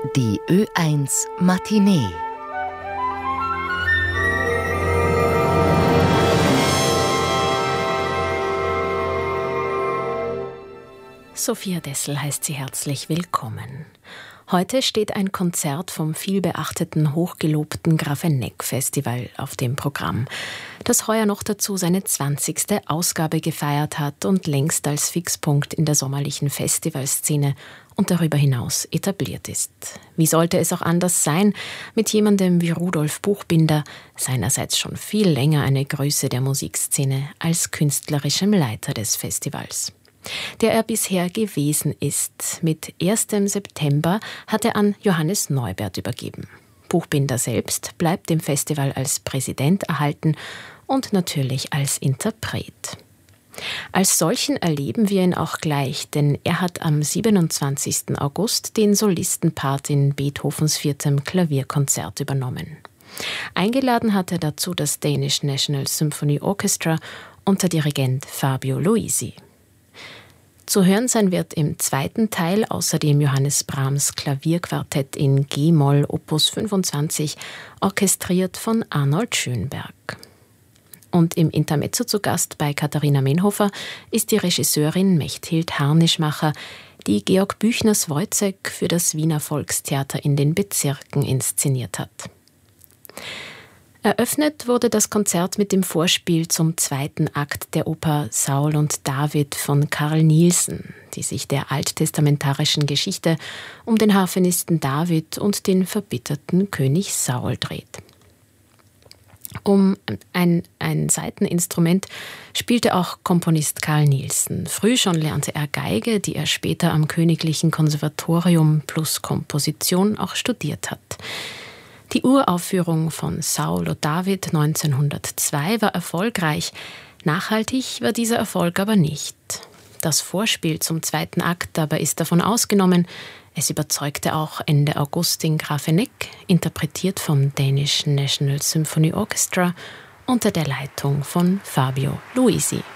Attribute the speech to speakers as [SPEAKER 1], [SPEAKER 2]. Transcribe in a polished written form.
[SPEAKER 1] Die Ö1 Matinee.
[SPEAKER 2] Sophia Dessel heißt Sie herzlich willkommen. Heute steht ein Konzert vom vielbeachteten, hochgelobten Grafeneck-Festival auf dem Programm, das heuer noch dazu seine 20. Ausgabe gefeiert hat und längst als Fixpunkt in der sommerlichen Festivalszene und darüber hinaus etabliert ist. Wie sollte es auch anders sein mit jemandem wie Rudolf Buchbinder, seinerseits schon viel länger eine Größe der Musikszene, als künstlerischem Leiter des Festivals, der er bisher gewesen ist. Mit 1. September hat er an Johannes Neubert übergeben. Buchbinder selbst bleibt dem Festival als Präsident erhalten und natürlich als Interpret. Als solchen erleben wir ihn auch gleich, denn er hat am 27. August den Solistenpart in Beethovens 4. Klavierkonzert übernommen. Eingeladen hat er dazu das Danish National Symphony Orchestra unter Dirigent Fabio Luisi. Zu hören sein wird im zweiten Teil außerdem Johannes Brahms Klavierquartett in G-Moll Opus 25, orchestriert von Arnold Schönberg. Und im Intermezzo zu Gast bei Katharina Menhofer ist die Regisseurin Mechthild Harnischmacher, die Georg Büchners Wojzeck für das Wiener Volkstheater in den Bezirken inszeniert hat. Eröffnet wurde das Konzert mit dem Vorspiel zum zweiten Akt der Oper Saul und David von Carl Nielsen, die sich der alttestamentarischen Geschichte um den Harfenisten David und den verbitterten König Saul dreht. Um ein Saiteninstrument spielte auch Komponist Carl Nielsen. Früh schon lernte er Geige, die er später am Königlichen Konservatorium plus Komposition auch studiert hat. Die Uraufführung von Saul und David 1902 war erfolgreich. Nachhaltig war dieser Erfolg aber nicht. Das Vorspiel zum zweiten Akt dabei ist davon ausgenommen. Es überzeugte auch Ende August in Grafeneck, interpretiert vom Danish National Symphony Orchestra unter der Leitung von Fabio Luisi.